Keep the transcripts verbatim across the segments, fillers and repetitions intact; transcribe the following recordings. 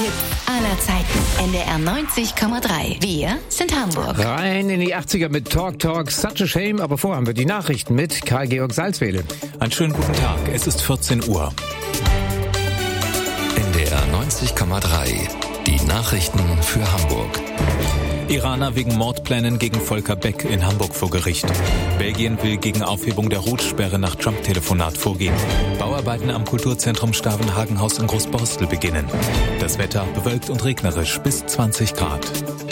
Hits aller Zeiten. N D R neunzig Komma drei. Wir sind Hamburg. Rein in die achtziger mit Talk Talk, Such a Shame. Aber vorher haben wir die Nachrichten mit Karl-Georg Salzwedel. Einen schönen guten Tag. Es ist vierzehn Uhr. N D R neunzig Komma drei. Die Nachrichten für Hamburg. Iraner wegen Mordplänen gegen Volker Beck in Hamburg vor Gericht. Belgien will gegen Aufhebung der Rotsperre nach Trump-Telefonat vorgehen. Bauarbeiten am Kulturzentrum Stavenhagenhaus in Großborstel beginnen. Das Wetter bewölkt und regnerisch bis zwanzig Grad.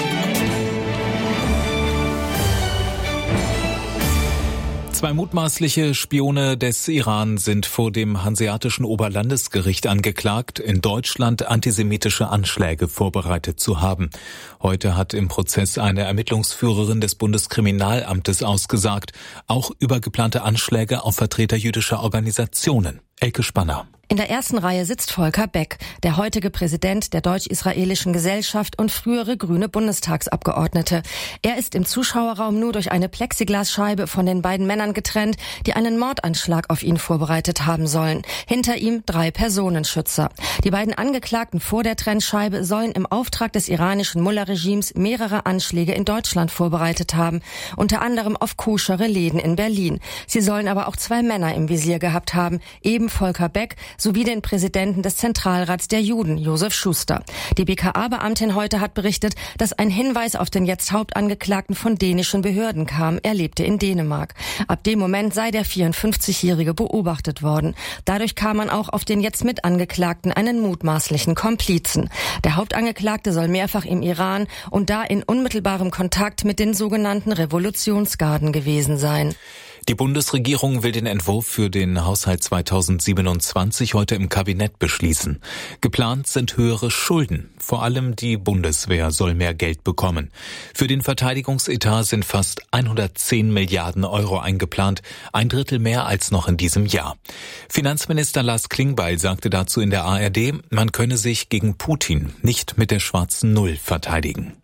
Zwei mutmaßliche Spione des Iran sind vor dem Hanseatischen Oberlandesgericht angeklagt, in Deutschland antisemitische Anschläge vorbereitet zu haben. Heute hat im Prozess eine Ermittlungsführerin des Bundeskriminalamtes ausgesagt, auch über geplante Anschläge auf Vertreter jüdischer Organisationen. Elke Spanner. In der ersten Reihe sitzt Volker Beck, der heutige Präsident der Deutsch-Israelischen Gesellschaft und frühere grüne Bundestagsabgeordnete. Er ist im Zuschauerraum nur durch eine Plexiglasscheibe von den beiden Männern getrennt, die einen Mordanschlag auf ihn vorbereitet haben sollen. Hinter ihm drei Personenschützer. Die beiden Angeklagten vor der Trennscheibe sollen im Auftrag des iranischen Mullah-Regimes mehrere Anschläge in Deutschland vorbereitet haben, unter anderem auf koschere Läden in Berlin. Sie sollen aber auch zwei Männer im Visier gehabt haben, eben Volker Beck sowie den Präsidenten des Zentralrats der Juden, Josef Schuster. Die B K A-Beamtin heute hat berichtet, dass ein Hinweis auf den jetzt Hauptangeklagten von dänischen Behörden kam. Er lebte in Dänemark. Ab dem Moment sei der vierundfünfzigjährige beobachtet worden. Dadurch kam man auch auf den jetzt Mitangeklagten, einen mutmaßlichen Komplizen. Der Hauptangeklagte soll mehrfach im Iran und da in unmittelbarem Kontakt mit den sogenannten Revolutionsgarden gewesen sein. Die Bundesregierung will den Entwurf für den Haushalt zweitausendsiebenundzwanzig heute im Kabinett beschließen. Geplant sind höhere Schulden. Vor allem die Bundeswehr soll mehr Geld bekommen. Für den Verteidigungsetat sind fast hundertzehn Milliarden Euro eingeplant, ein Drittel mehr als noch in diesem Jahr. Finanzminister Lars Klingbeil sagte dazu in der A R D, man könne sich gegen Putin nicht mit der schwarzen Null verteidigen.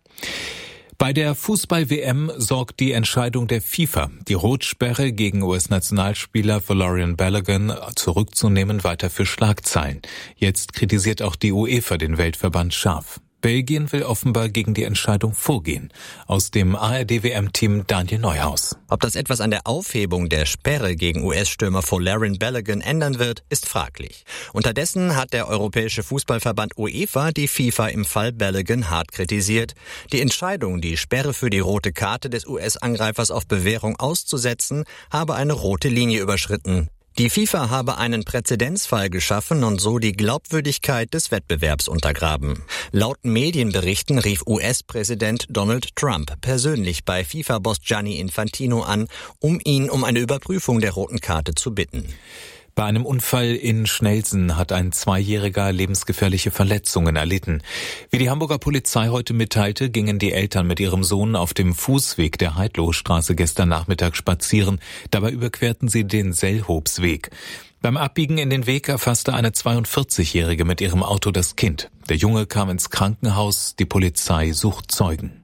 Bei der Fußball-W M sorgt die Entscheidung der FIFA, die Rotsperre gegen U S-Nationalspieler Folarin Balogun zurückzunehmen, weiter für Schlagzeilen. Jetzt kritisiert auch die UEFA den Weltverband scharf. Belgien will offenbar gegen die Entscheidung vorgehen. Aus dem A R D-W M-Team Daniel Neuhaus. Ob das etwas an der Aufhebung der Sperre gegen U S-Stürmer Folarin Balogun ändern wird, ist fraglich. Unterdessen hat der Europäische Fußballverband UEFA die FIFA im Fall Balogun hart kritisiert. Die Entscheidung, die Sperre für die rote Karte des U S-Angreifers auf Bewährung auszusetzen, habe eine rote Linie überschritten. Die FIFA habe einen Präzedenzfall geschaffen und so die Glaubwürdigkeit des Wettbewerbs untergraben. Laut Medienberichten rief U S-Präsident Donald Trump persönlich bei FIFA-Boss Gianni Infantino an, um ihn um eine Überprüfung der roten Karte zu bitten. Bei einem Unfall in Schnelsen hat ein Zweijähriger lebensgefährliche Verletzungen erlitten. Wie die Hamburger Polizei heute mitteilte, gingen die Eltern mit ihrem Sohn auf dem Fußweg der Heidlohstraße gestern Nachmittag spazieren. Dabei überquerten sie den Sellhobsweg. Beim Abbiegen in den Weg erfasste eine zweiundvierzigjährige mit ihrem Auto das Kind. Der Junge kam ins Krankenhaus, die Polizei sucht Zeugen.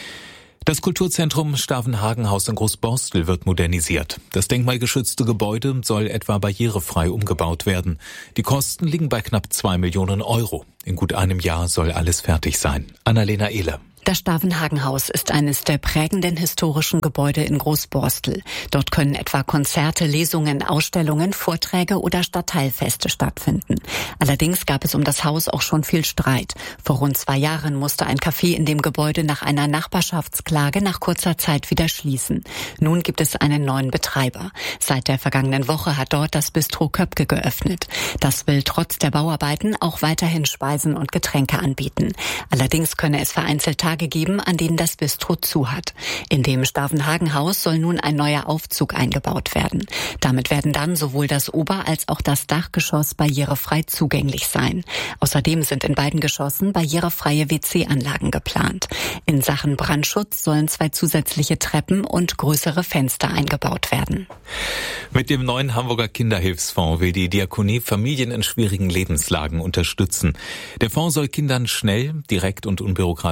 Das Kulturzentrum Stavenhagenhaus in Großborstel wird modernisiert. Das denkmalgeschützte Gebäude soll etwa barrierefrei umgebaut werden. Die Kosten liegen bei knapp zwei Millionen Euro. In gut einem Jahr soll alles fertig sein. Annalena Ehler. Das Stavenhagenhaus ist eines der prägenden historischen Gebäude in Großborstel. Dort können etwa Konzerte, Lesungen, Ausstellungen, Vorträge oder Stadtteilfeste stattfinden. Allerdings gab es um das Haus auch schon viel Streit. Vor rund zwei Jahren musste ein Café in dem Gebäude nach einer Nachbarschaftsklage nach kurzer Zeit wieder schließen. Nun gibt es einen neuen Betreiber. Seit der vergangenen Woche hat dort das Bistro Köpke geöffnet. Das will trotz der Bauarbeiten auch weiterhin Speisen und Getränke anbieten. Allerdings könne es vereinzelt Tage geben, an denen das Bistro zu hat. In dem Stavenhagenhaus soll nun ein neuer Aufzug eingebaut werden. Damit werden dann sowohl das Ober- als auch das Dachgeschoss barrierefrei zugänglich sein. Außerdem sind in beiden Geschossen barrierefreie W C-Anlagen geplant. In Sachen Brandschutz sollen zwei zusätzliche Treppen und größere Fenster eingebaut werden. Mit dem neuen Hamburger Kinderhilfsfonds will die Diakonie Familien in schwierigen Lebenslagen unterstützen. Der Fonds soll Kindern schnell, direkt und unbürokratisch teilhaben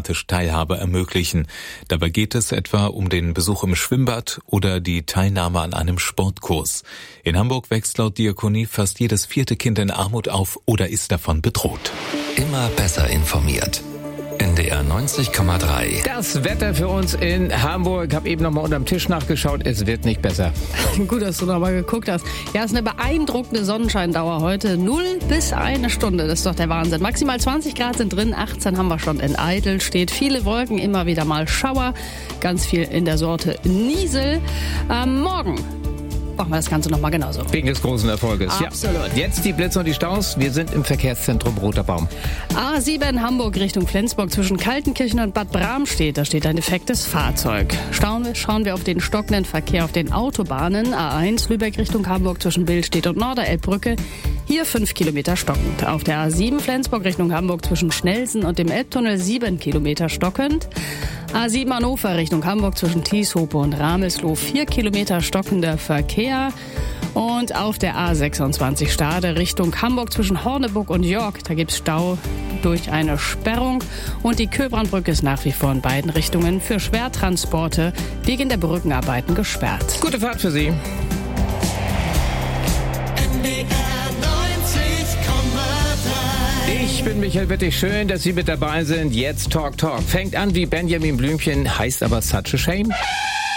Teilhabe ermöglichen. Dabei geht es etwa um den Besuch im Schwimmbad oder die Teilnahme an einem Sportkurs. In Hamburg wächst laut Diakonie fast jedes vierte Kind in Armut auf oder ist davon bedroht. Immer besser informiert. N D R neunzig Komma drei. Das Wetter für uns in Hamburg. Ich habe eben noch mal unterm Tisch nachgeschaut. Es wird nicht besser. Gut, dass du noch mal geguckt hast. Ja, es ist eine beeindruckende Sonnenscheindauer heute. Null bis eine Stunde. Das ist doch der Wahnsinn. Maximal zwanzig Grad sind drin. achtzehn haben wir schon in Eidelstedt. Viele Wolken, immer wieder mal Schauer. Ganz viel in der Sorte Niesel. Ähm, morgen machen wir das Ganze nochmal genauso. Wegen des großen Erfolges. Absolut. Ja. Jetzt die Blitze und die Staus. Wir sind im Verkehrszentrum Roter Baum. A sieben Hamburg Richtung Flensburg zwischen Kaltenkirchen und Bad Bramstedt. Da steht ein defektes Fahrzeug. Schauen wir, schauen wir auf den stockenden Verkehr auf den Autobahnen. A eins Lübeck Richtung Hamburg zwischen Billstedt und Norderelbbrücke. Hier fünf Kilometer stockend. Auf der A sieben Flensburg Richtung Hamburg zwischen Schnellsen und dem Elbtunnel sieben Kilometer stockend. A sieben Hannover Richtung Hamburg zwischen Tieshope und Ramelsloh vier Kilometer stockender Verkehr. Und auf der A sechsundzwanzig Stade Richtung Hamburg zwischen Horneburg und York, da gibt's Stau durch eine Sperrung. Und die Köbrandbrücke ist nach wie vor in beiden Richtungen für Schwertransporte wegen der Brückenarbeiten gesperrt. Gute Fahrt für Sie. Ich bin Michael Wittig. Schön, dass Sie mit dabei sind. Jetzt Talk Talk. Fängt an wie Benjamin Blümchen, heißt aber Such a Shame.